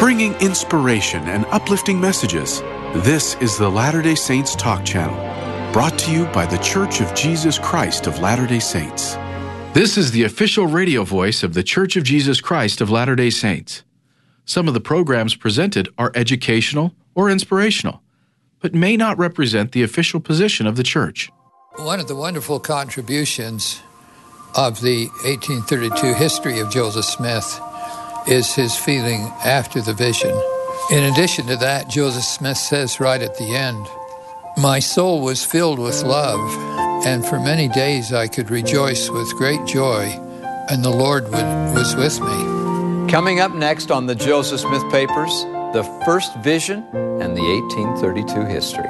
Bringing inspiration and uplifting messages, this is the Latter-day Saints Talk Channel, brought to you by The Church of Jesus Christ of Latter-day Saints. This is the official radio voice of The Church of Jesus Christ of Latter-day Saints. Some of the programs presented are educational or inspirational, but may not represent the official position of the Church. One of the wonderful contributions of the 1832 history of Joseph Smith is his feeling after the vision. In addition to that, Joseph Smith says right at the end, "My soul was filled with love, and for many days I could rejoice with great joy, and the Lord was with me." Coming up next on the Joseph Smith Papers, the first vision and the 1832 history.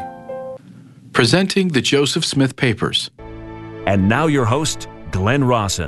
Presenting the Joseph Smith Papers. And now your host, Glenn Rawson.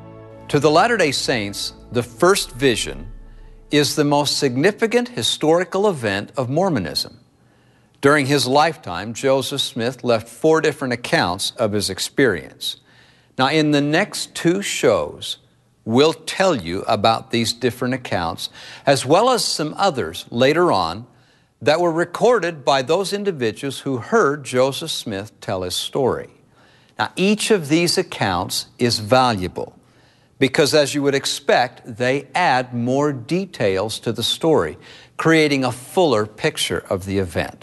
To the Latter-day Saints, the first vision is the most significant historical event of Mormonism. During his lifetime, Joseph Smith left 4 different accounts of his experience. Now, in the next 2 shows, we'll tell you about these different accounts, as well as some others later on that were recorded by those individuals who heard Joseph Smith tell his story. Now, each of these accounts is valuable because, as you would expect, they add more details to the story, creating a fuller picture of the event.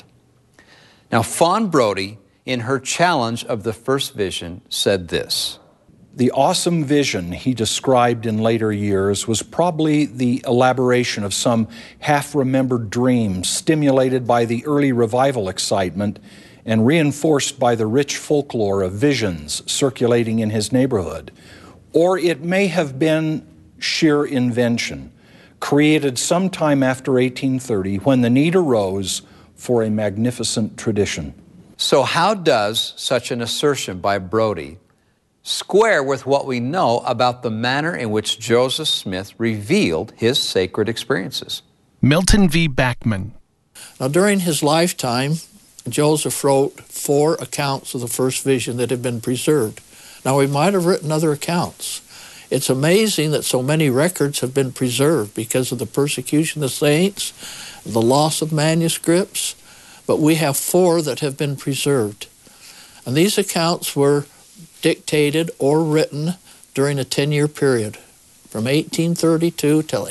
Now, Fawn Brodie, in her challenge of the first vision, said this: "The awesome vision he described in later years was probably the elaboration of some half-remembered dreams stimulated by the early revival excitement and reinforced by the rich folklore of visions circulating in his neighborhood. Or it may have been sheer invention, created sometime after 1830 when the need arose for a magnificent tradition." So how does such an assertion by Brodie square with what we know about the manner in which Joseph Smith revealed his sacred experiences? Milton V. Backman. Now, during his lifetime, Joseph wrote 4 accounts of the first vision that have been preserved. Now, he might have written other accounts. It's amazing that so many records have been preserved because of the persecution of the saints, the loss of manuscripts, but we have 4 that have been preserved. And these accounts were dictated or written during a 10-year period, from 1832 till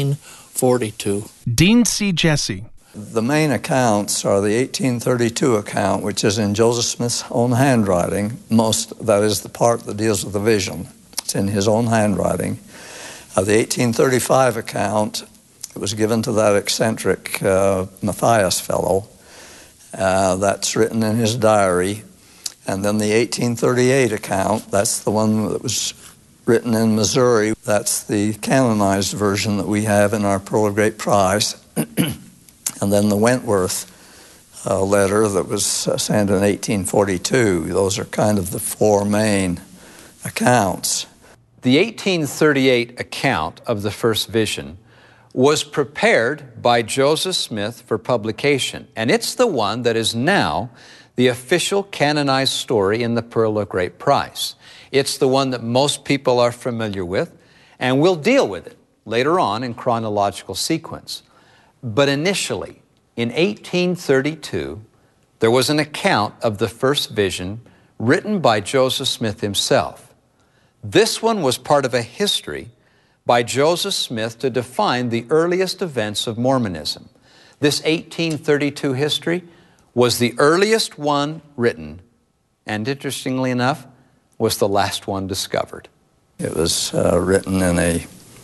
1842. Dean C. Jesse. The main accounts are the 1832 account, which is in Joseph Smith's own handwriting. That is the part that deals with the vision. It's in his own handwriting. The 1835 account, it was given to that eccentric Matthias fellow. That's written in his diary. And then the 1838 account, that's the one that was written in Missouri. That's the canonized version that we have in our Pearl of Great Price. And then the Wentworth letter that was sent in 1842. Those are kind of the 4 main accounts. The 1838 account of the first vision was prepared by Joseph Smith for publication, and it's the one that is now the official canonized story in the Pearl of Great Price. It's the one that most people are familiar with, and we'll deal with it later on in chronological sequence. But initially, in 1832, there was an account of the first vision written by Joseph Smith himself. This one was part of a history by Joseph Smith to define the earliest events of Mormonism. This 1832 history was the earliest one written, and interestingly enough, was the last one discovered. It was written in a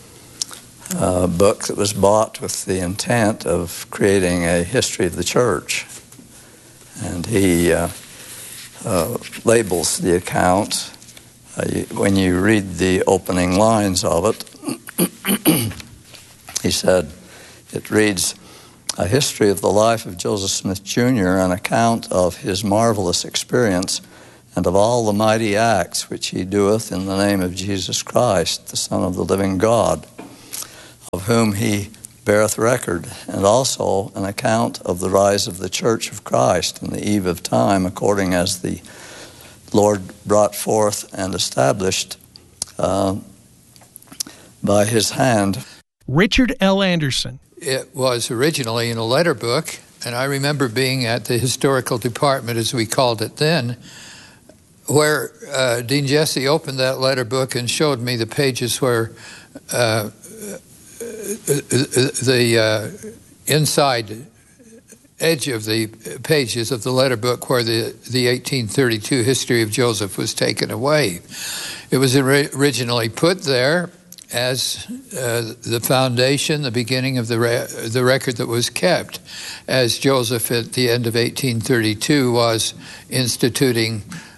book that was bought with the intent of creating a history of the church. And he labels the account. When you read the opening lines of it, he said, it reads, "A history of the life of Joseph Smith, Jr., an account of his marvelous experience and of all the mighty acts which he doeth in the name of Jesus Christ, the Son of the living God, of whom he beareth record, and also an account of the rise of the Church of Christ in the eve of time, according as the Lord brought forth and established by his hand." Richard L. Anderson. it was originally in a letter book, and I remember being at the historical department, as we called it then, where Dean Jesse opened that letter book and showed me the pages where the inside edge of the pages of the letter book where the 1832 history of Joseph was taken away. It was originally put there as the foundation, the beginning of the record that was kept, as Joseph at the end of 1832 was instituting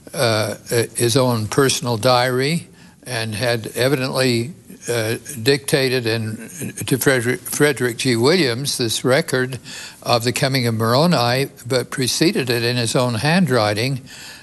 his own personal diary and had evidently dictated to Frederick G. Williams this record of the coming of Moroni, but preceded it in his own handwriting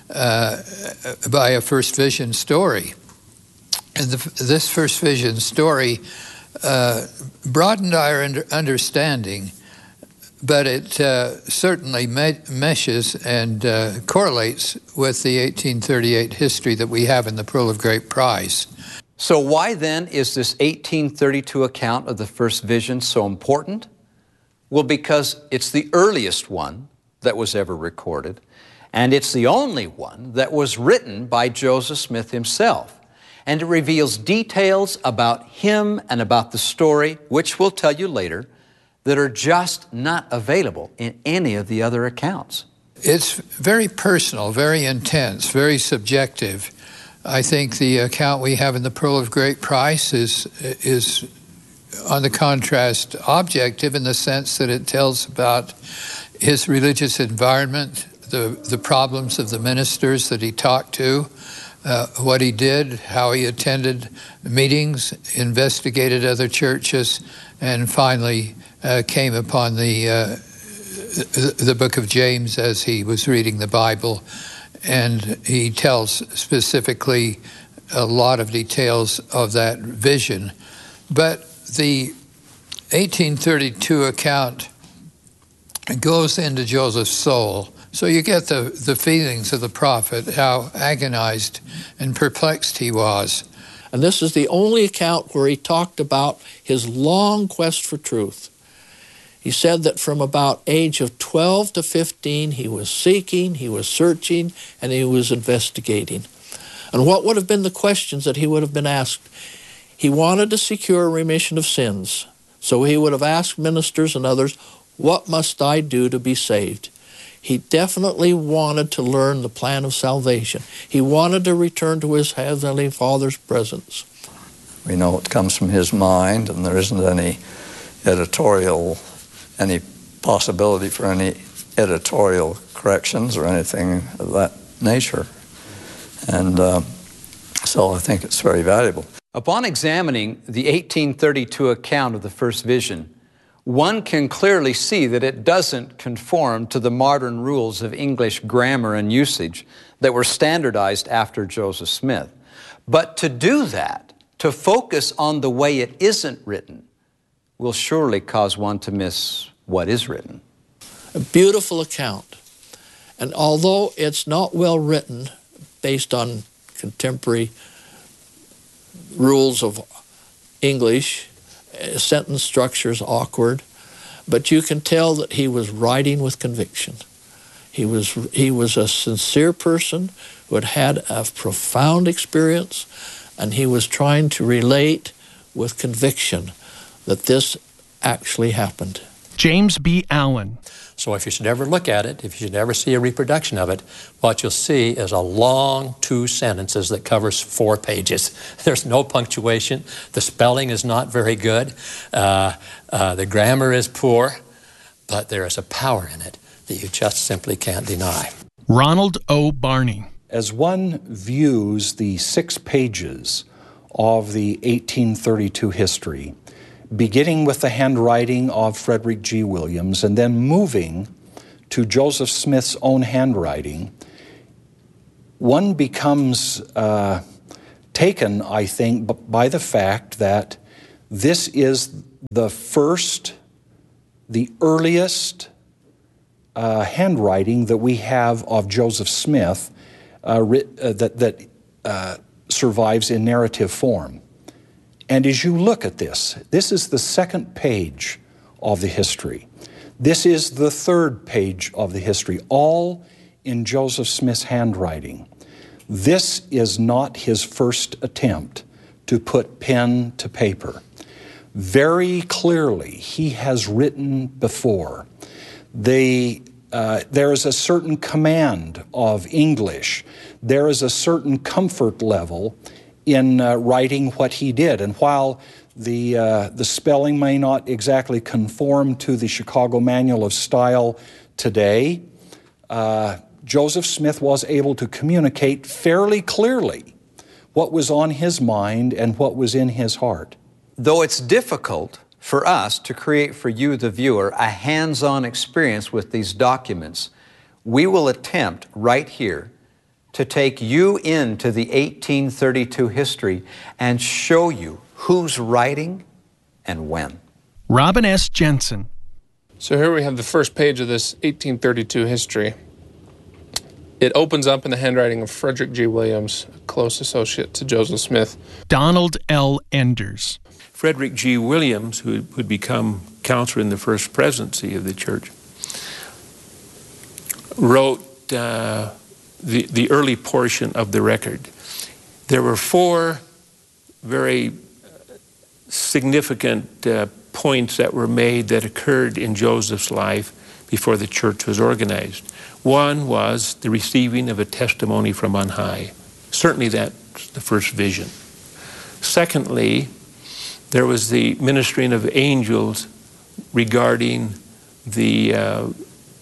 by a first vision story. And this first vision story broadened our understanding, but it certainly meshes and correlates with the 1838 history that we have in the Pearl of Great Price. So why then is this 1832 account of the first vision so important? Well, because it's the earliest one that was ever recorded, and it's the only one that was written by Joseph Smith himself. And it reveals details about him and about the story, which we'll tell you later, that are just not available in any of the other accounts. It's very personal, very intense, very subjective. I think the account we have in the Pearl of Great Price is on the contrast objective in the sense that it tells about his religious environment, the problems of the ministers that he talked to, what he did, how he attended meetings, investigated other churches, and finally came upon the book of James as he was reading the Bible. And he tells specifically a lot of details of that vision. But the 1832 account goes into Joseph's soul. So you get the feelings of the prophet, how agonized and perplexed he was. And this is the only account where he talked about his long quest for truth. He said that from about age of 12 to 15, he was seeking, he was searching, and he was investigating. And what would have been the questions that he would have been asked? He wanted to secure remission of sins. So he would have asked ministers and others, what must I do to be saved? He definitely wanted to learn the plan of salvation. He wanted to return to his Heavenly Father's presence. We know it comes from his mind, and there isn't any possibility for any editorial corrections or anything of that nature. And so I think it's very valuable. Upon examining the 1832 account of the first vision, one can clearly see that it doesn't conform to the modern rules of English grammar and usage that were standardized after Joseph Smith. But to do that, to focus on the way it isn't written, will surely cause one to miss what is written. A beautiful account. And although it's not well written, based on contemporary rules of English, sentence structure is awkward, but you can tell that he was writing with conviction. He was a sincere person who had had a profound experience, and he was trying to relate with conviction that this actually happened. James B. Allen. So if you should ever look at it, if you should ever see a reproduction of it, what you'll see is a long 2 sentences that covers 4 pages. There's no punctuation. The spelling is not very good. The grammar is poor, but there is a power in it that you just simply can't deny. Ronald O. Barney. As one views the 6 pages of the 1832 history, beginning with the handwriting of Frederick G. Williams and then moving to Joseph Smith's own handwriting, one becomes taken, I think, by the fact that this is the earliest handwriting that we have of Joseph Smith that survives in narrative form. And as you look at this is the second page of the history. This is the third page of the history, all in Joseph Smith's handwriting. This is not his first attempt to put pen to paper. Very clearly, he has written before. There is a certain command of English. There is a certain comfort level in writing what he did. And while the spelling may not exactly conform to the Chicago Manual of Style today, Joseph Smith was able to communicate fairly clearly what was on his mind and what was in his heart. Though it's difficult for us to create for you, the viewer, a hands-on experience with these documents, we will attempt right here to take you into the 1832 history and show you who's writing and when. Robin S. Jensen. So here we have the first page of this 1832 history. It opens up in the handwriting of Frederick G. Williams, a close associate to Joseph Smith. Donald L. Enders. Frederick G. Williams, who would become counselor in the first presidency of the church, wrote the early portion of the record. There were four very significant points that were made that occurred in Joseph's life before the church was organized. One was the receiving of a testimony from on high. Certainly that's the first vision. Secondly, there was the ministering of angels regarding the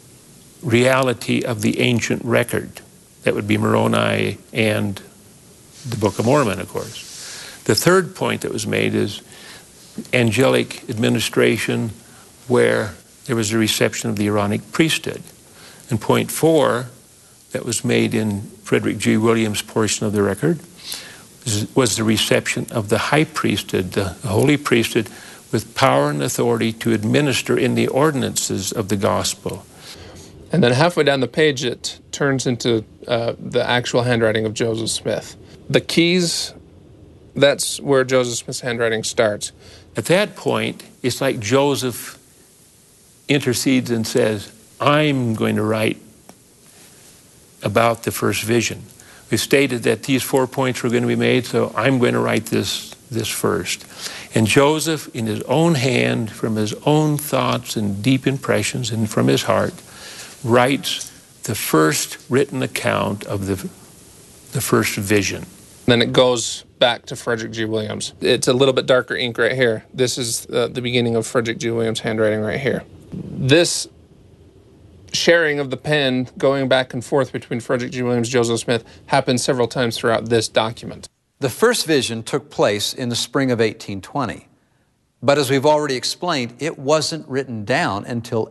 reality of the ancient record. That would be Moroni and the Book of Mormon, of course. The third point that was made is angelic administration, where there was a reception of the Aaronic priesthood. And point 4 that was made in Frederick G. Williams' portion of the record was the reception of the high priesthood, the holy priesthood, with power and authority to administer in the ordinances of the gospel. And then halfway down the page, it turns into the actual handwriting of Joseph Smith. The keys, that's where Joseph Smith's handwriting starts. At that point, it's like Joseph intercedes and says, I'm going to write about the first vision. We stated that these 4 points were going to be made, so I'm going to write this first. And Joseph, in his own hand, from his own thoughts and deep impressions and from his heart, writes the first written account of the first vision. Then it goes back to Frederick G. Williams. It's a little bit darker ink right here. This is the beginning of Frederick G. Williams' handwriting right here. This sharing of the pen, going back and forth between Frederick G. Williams and Joseph Smith, happened several times throughout this document. The first vision took place in the spring of 1820. But as we've already explained, it wasn't written down until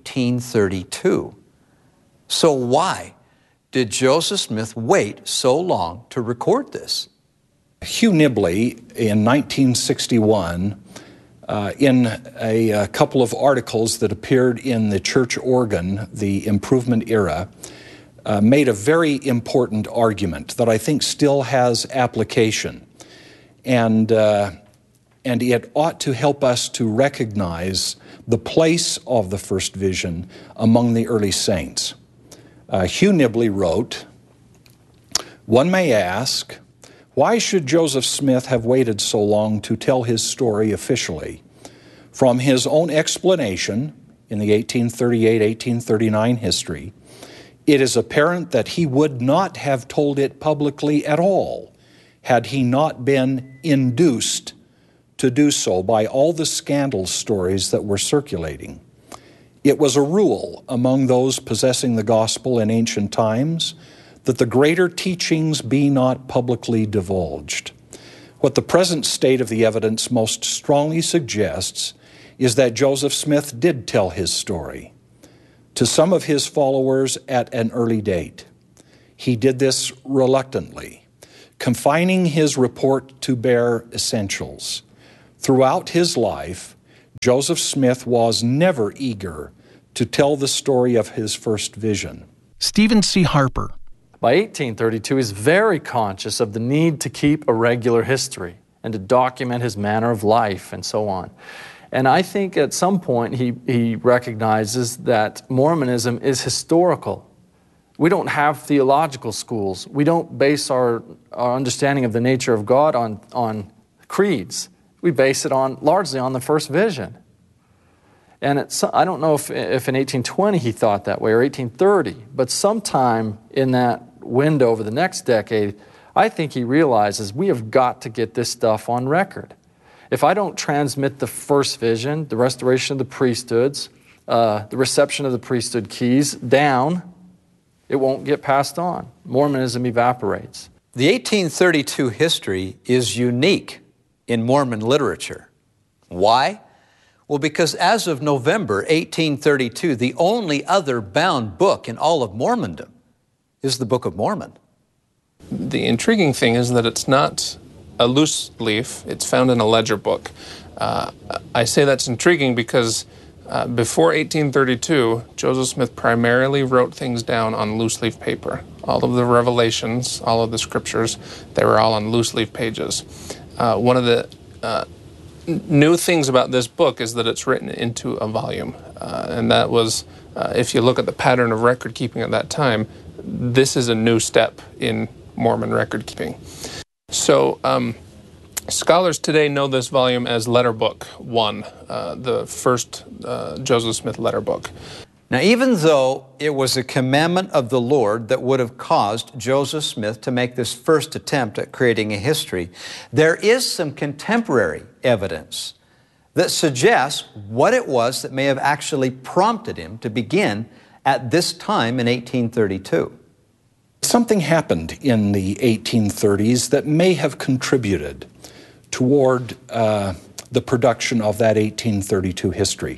1832. So why did Joseph Smith wait so long to record this? Hugh Nibley, in 1961, in a couple of articles that appeared in the church organ, the Improvement Era, made a very important argument that I think still has application. And it ought to help us to recognize the place of the first vision among the early saints. Hugh Nibley wrote, "One may ask, why should Joseph Smith have waited so long to tell his story officially? From his own explanation in the 1838-1839 history, it is apparent that he would not have told it publicly at all had he not been induced to do so by all the scandal stories that were circulating. It was a rule among those possessing the gospel in ancient times that the greater teachings be not publicly divulged. What the present state of the evidence most strongly suggests is that Joseph Smith did tell his story to some of his followers at an early date. He did this reluctantly, confining his report to bare essentials. Throughout his life, Joseph Smith was never eager to tell the story of his first vision." Stephen C. Harper. By 1832, he's very conscious of the need to keep a regular history and to document his manner of life and so on. And I think at some point he recognizes that Mormonism is historical. We don't have theological schools. We don't base our understanding of the nature of God on creeds. We base it largely on the first vision. And I don't know if in 1820 he thought that way, or 1830, but sometime in that window over the next decade, I think he realizes we have got to get this stuff on record. If I don't transmit the first vision, the restoration of the priesthoods, the reception of the priesthood keys down, it won't get passed on. Mormonism evaporates. The 1832 history is unique in Mormon literature. Why? Well, because as of November 1832, the only other bound book in all of Mormondom is the Book of Mormon. The intriguing thing is that it's not a loose leaf. It's found in a ledger book. I say that's intriguing because before 1832, Joseph Smith primarily wrote things down on loose leaf paper. All of the revelations, all of the scriptures, they were all on loose leaf pages. One of the new things about this book is that it's written into a volume. And that was, if you look at the pattern of record keeping at that time, this is a new step in Mormon record keeping. So scholars today know this volume as Letter Book 1, the first Joseph Smith letter book. Now, even though it was a commandment of the Lord that would have caused Joseph Smith to make this first attempt at creating a history, there is some contemporary evidence that suggests what it was that may have actually prompted him to begin at this time in 1832. Something happened in the 1830s that may have contributed toward the production of that 1832 history.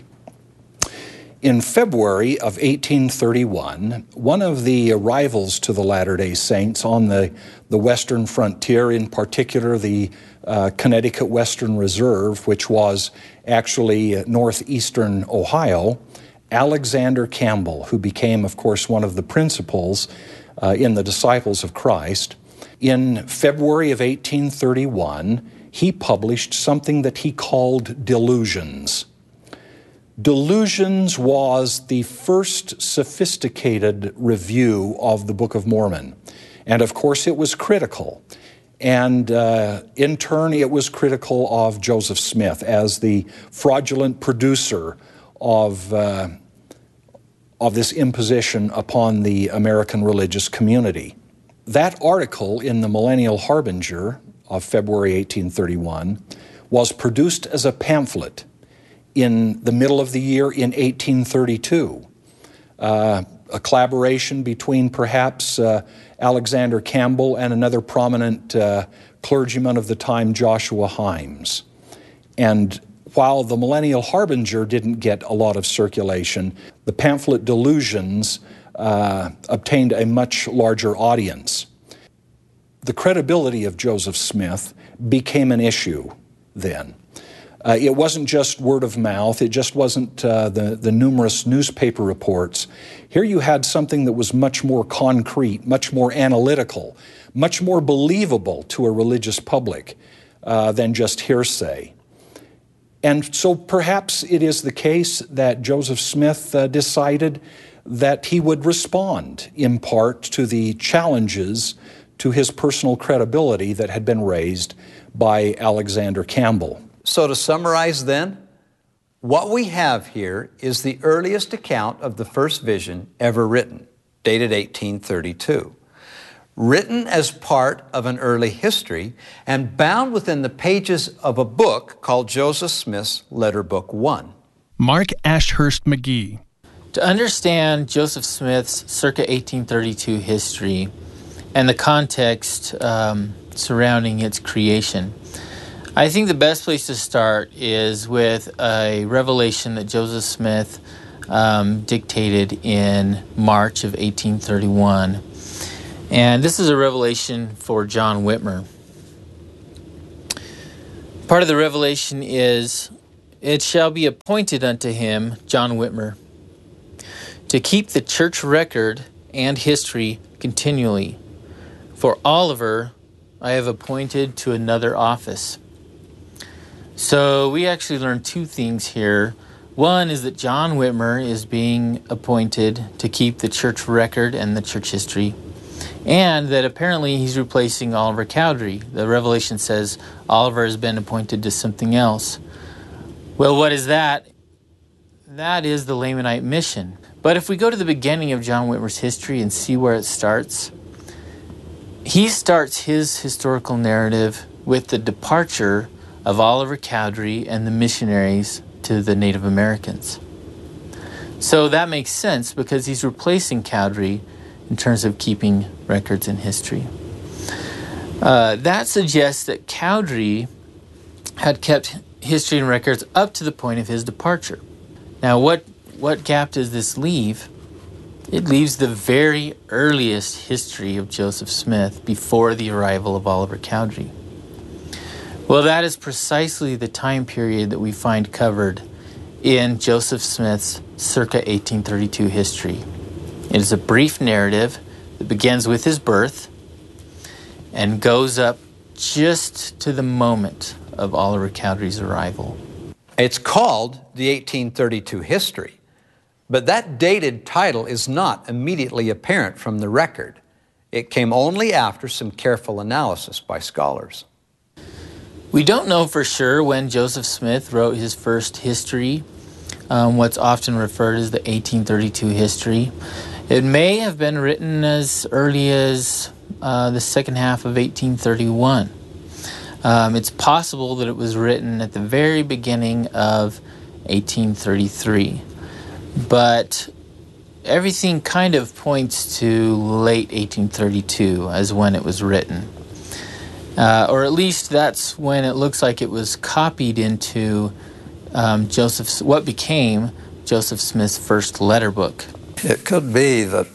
In February of 1831, one of the arrivals to the Latter-day Saints on the western frontier, in particular the Connecticut Western Reserve, which was actually northeastern Ohio, Alexander Campbell, who became, of course, one of the principals in the Disciples of Christ, in February of 1831, he published something that he called Delusions. Delusions was the first sophisticated review of the Book of Mormon. And of course, it was critical. And in turn, it was critical of Joseph Smith as the fraudulent producer of this imposition upon the American religious community. That article in the Millennial Harbinger of February 1831 was produced as a pamphlet in the middle of the year in 1832, a collaboration between perhaps Alexander Campbell and another prominent clergyman of the time, Joshua Himes. And while the Millennial Harbinger didn't get a lot of circulation, the pamphlet Delusions obtained a much larger audience. The credibility of Joseph Smith became an issue then. It wasn't just word of mouth. It just wasn't the numerous newspaper reports. Here you had something that was much more concrete, much more analytical, much more believable to a religious public than just hearsay. And so perhaps it is the case that Joseph Smith decided that he would respond in part to the challenges to his personal credibility that had been raised by Alexander Campbell. So to summarize then, what we have here is the earliest account of the first vision ever written, dated 1832. Written as part of an early history and bound within the pages of a book called Joseph Smith's Letter Book 1. Mark Ashurst McGee. To understand Joseph Smith's circa 1832 history and the context surrounding its creation, I think the best place to start is with a revelation that Joseph Smith dictated in March of 1831. And this is a revelation for John Whitmer. Part of the revelation is, "It shall be appointed unto him," John Whitmer, "to keep the church record and history continually. For Oliver I have appointed to another office." So we actually learned two things here. One is that John Whitmer is being appointed to keep the church record and the church history, and that apparently he's replacing Oliver Cowdery. The Revelation says Oliver has been appointed to something else. Well, what is that? That is the Lamanite mission. But if we go to the beginning of John Whitmer's history and see where it starts, he starts his historical narrative with the departure of Oliver Cowdery and the missionaries to the Native Americans. So that makes sense because he's replacing Cowdery in terms of keeping records in history. That suggests that Cowdery had kept history and records up to the point of his departure. Now, what gap does this leave? It leaves the very earliest history of Joseph Smith before the arrival of Oliver Cowdery. Well, that is precisely the time period that we find covered in Joseph Smith's circa 1832 history. It is a brief narrative that begins with his birth and goes up just to the moment of Oliver Cowdery's arrival. It's called the 1832 history, but that dated title is not immediately apparent from the record. It came only after some careful analysis by scholars. We don't know for sure when Joseph Smith wrote his first history, what's often referred as the 1832 history. It may have been written as early as the second half of 1831. It's possible that it was written at the very beginning of 1833. But everything kind of points to late 1832 as when it was written. Or at least that's when it looks like it was copied into what became Joseph Smith's first letter book. It could be that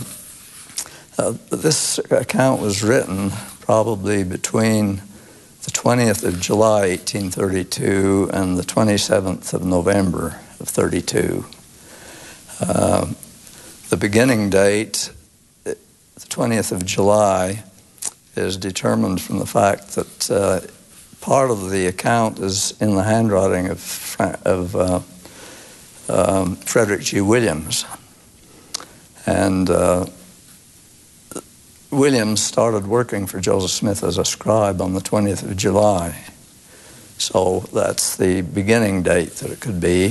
this account was written probably between the 20th of July, 1832, and the 27th of November of 32. The beginning date, the 20th of July, is determined from the fact that part of the account is in the handwriting of Frederick G. Williams. And Williams started working for Joseph Smith as a scribe on the 20th of July. So that's the beginning date that it could be.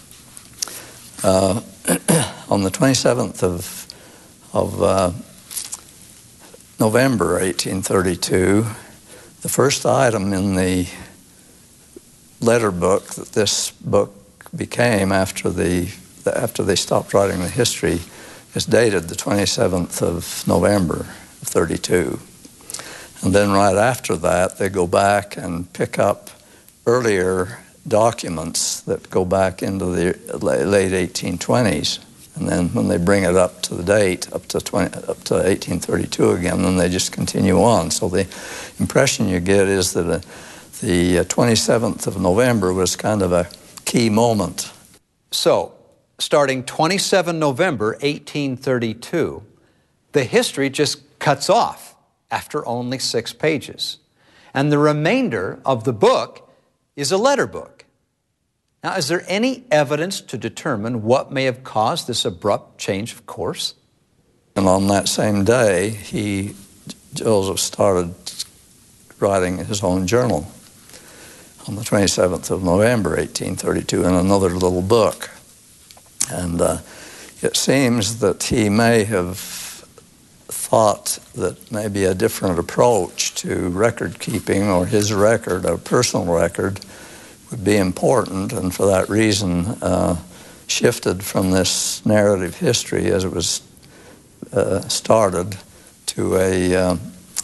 On the 27th of November 1832, the first item in the letter book that this book became after they stopped writing the history is dated the 27th of November of 32. And then right after that, they go back and pick up earlier documents that go back into the late 1820s. And then when they bring it up to the date, up to 1832 again, then they just continue on. So the impression you get is that the 27th of November was kind of a key moment. So, starting 27 November 1832, the history just cuts off after only 6 pages. And the remainder of the book is a letter book. Now, is there any evidence to determine what may have caused this abrupt change of course? And on that same day, Joseph started writing his own journal on the 27th of November, 1832, in another little book. And it seems that he may have thought that maybe a different approach to record keeping, or his record, a personal record, would be important, and for that reason shifted from this narrative history as it was started to a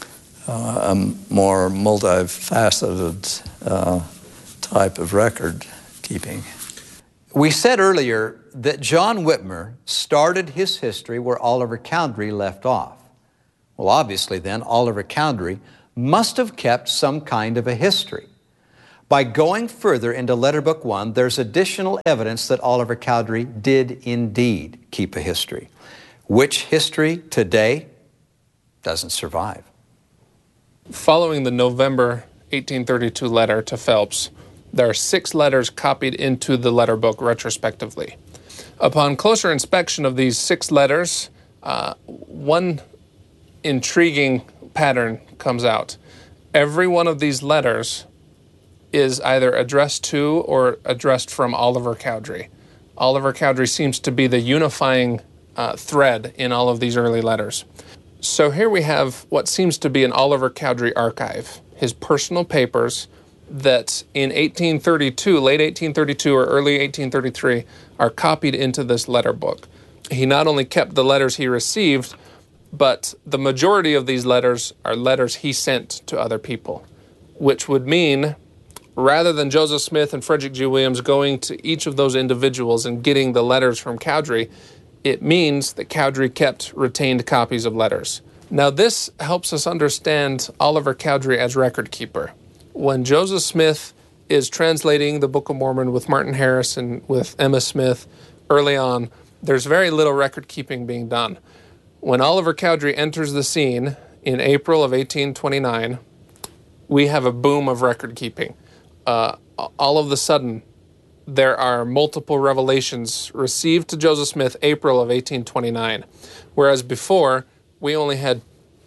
more multifaceted type of record keeping. We said earlier that John Whitmer started his history where Oliver Cowdery left off. Well, obviously then, Oliver Cowdery must have kept some kind of a history. By going further into Letter Book 1, there's additional evidence that Oliver Cowdery did indeed keep a history. Which history today doesn't survive. Following the November 1832 letter to Phelps, There are 6 letters copied into the letter book retrospectively. Upon closer inspection of these 6 letters, one intriguing pattern comes out. Every one of these letters is either addressed to or addressed from Oliver Cowdery. Oliver Cowdery seems to be the unifying thread in all of these early letters. So here we have what seems to be an Oliver Cowdery archive, his personal papers that in 1832, late 1832 or early 1833, are copied into this letter book. He not only kept the letters he received, but the majority of these letters are letters he sent to other people, which would mean rather than Joseph Smith and Frederick G. Williams going to each of those individuals and getting the letters from Cowdery, it means that Cowdery kept retained copies of letters. Now this helps us understand Oliver Cowdery as record keeper. When Joseph Smith is translating the Book of Mormon with Martin Harris and with Emma Smith early on, there's very little record keeping being done. When Oliver Cowdery enters the scene in April of 1829, we have a boom of record keeping. All of a sudden, there are multiple revelations received to Joseph Smith April of 1829, whereas before, we only had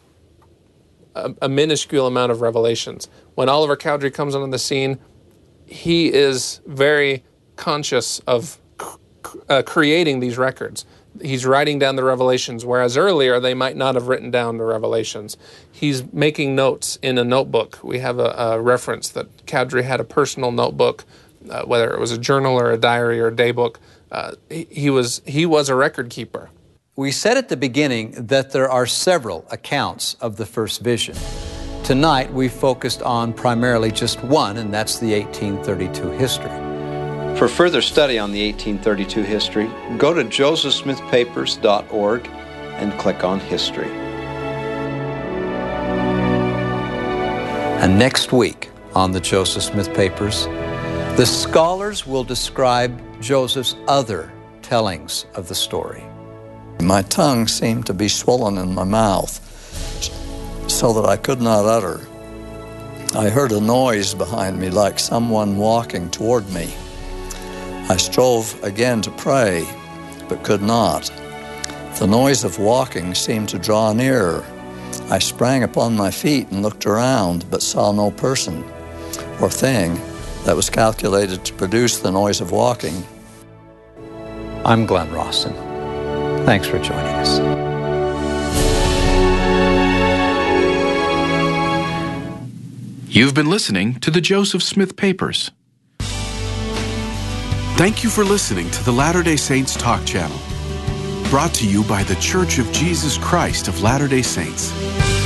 a minuscule amount of revelations. When Oliver Cowdery comes on the scene, he is very conscious of creating these records. He's writing down the revelations, whereas earlier they might not have written down the revelations. He's making notes in a notebook. We have a reference that Cowdery had a personal notebook, whether it was a journal or a diary or a daybook. He was a record keeper. We said at the beginning that there are several accounts of the first vision. Tonight we focused on primarily just one, and that's the 1832 history. For further study on the 1832 history, go to josephsmithpapers.org and click on History. And next week on the Joseph Smith Papers, the scholars will describe Joseph's other tellings of the story. My tongue seemed to be swollen in my mouth so that I could not utter. I heard a noise behind me like someone walking toward me. I strove again to pray, but could not. The noise of walking seemed to draw nearer. I sprang upon my feet and looked around, but saw no person or thing that was calculated to produce the noise of walking. I'm Glenn Rawson. Thanks for joining us. You've been listening to the Joseph Smith Papers. Thank you for listening to the Latter-day Saints Talk Channel, brought to you by the Church of Jesus Christ of Latter-day Saints.